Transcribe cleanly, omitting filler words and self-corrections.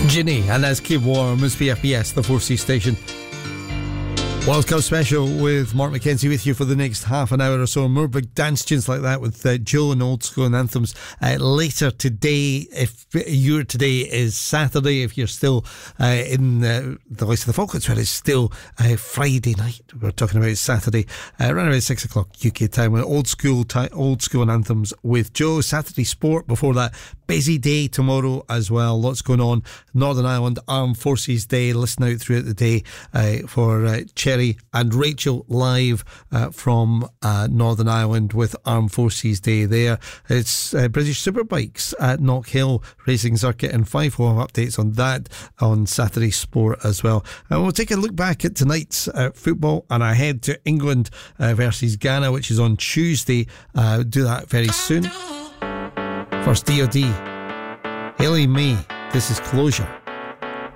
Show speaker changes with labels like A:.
A: Ginny, and that's Keep Warm as BFBS, the 4C station. World Cup special with Mark McKenzie with you for the next half an hour or so. More big dance tunes like that with Joe and Old School and Anthems later today. If your today is Saturday, if you're still in the Voice of the Falklands, where it's still Friday night, we're talking about Saturday, around about 6 o'clock UK time, with Old School and Anthems with Joe. Saturday Sport before that. Busy day tomorrow as well. Lots going on. Northern Ireland Armed Forces Day. Listen out throughout the day for Cherry and Rachel live from Northern Ireland with Armed Forces Day there. It's British Superbikes at Knockhill Racing Circuit, and 5 will have updates on that on Saturday Sport as well. And we'll take a look back at tonight's football and ahead to England versus Ghana, which is on Tuesday. Do that very soon. First, DOD, Haley May, this is Closure.